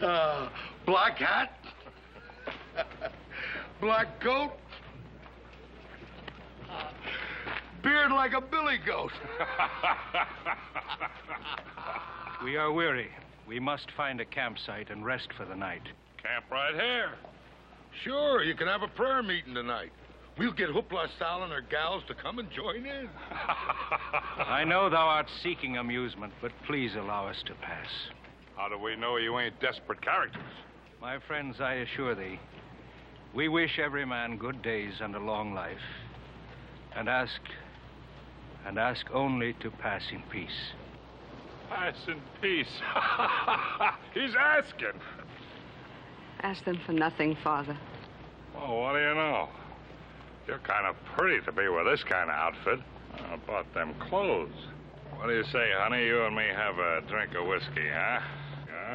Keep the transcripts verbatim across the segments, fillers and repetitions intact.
Uh, black hat, black coat, beard like a billy goat. We are weary. We must find a campsite and rest for the night. Camp right here. Sure, you can have a prayer meeting tonight. We'll get Hoopla Sal and her gals to come and join in. I know thou art seeking amusement, but please allow us to pass. How do we know you ain't desperate characters? My friends, I assure thee, we wish every man good days and a long life, and ask, and ask only to pass in peace. Pass in peace. He's asking. Ask them for nothing, Father. Well, what do you know? You're kind of pretty to be with this kind of outfit. I bought them clothes. What do you say, honey? You and me have a drink of whiskey, huh? Huh?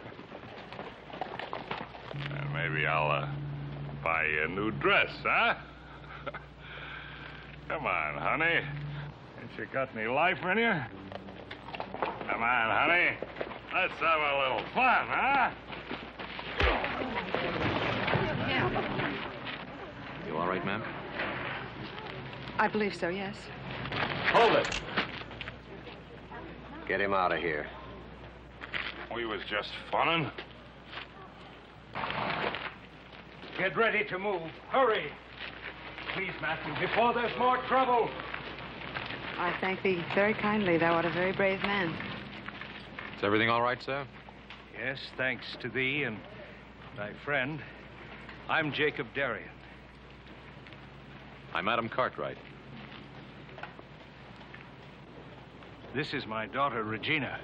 And maybe I'll uh, buy you a new dress, huh? Come on, honey. Ain't you got any life in you? Come on, honey. Let's have a little fun, huh? You all right, ma'am? I believe so, yes. Hold it. Get him out of here. We was just funning. Get ready to move. Hurry. Please, Matthew, before there's more trouble. I thank thee very kindly. Thou art a very brave man. Is everything all right, sir? Yes, thanks to thee and thy friend. I'm Jacob Darien. I'm Adam Cartwright. This is my daughter, Regina.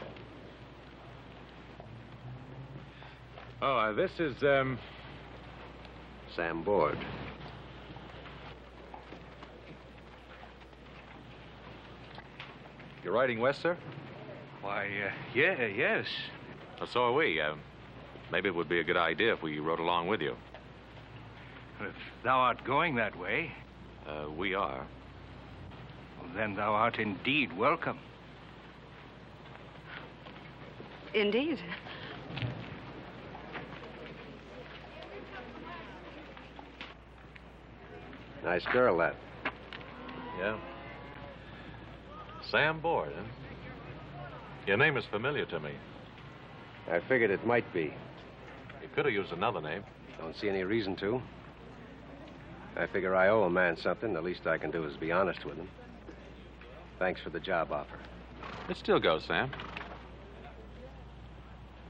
Oh, uh, this is, um... Sam Board. You're riding west, sir? Why, uh, yeah, yes. Well, so are we. Uh, maybe it would be a good idea if we rode along with you. If thou art going that way, Uh, we are. then thou art indeed welcome. Indeed. Nice girl, that. Yeah. Sam Board, huh? Your name is familiar to me. I figured it might be. You could have used another name. Don't see any reason to. I figure I owe a man something. The least I can do is be honest with him. Thanks for the job offer. It still goes, Sam.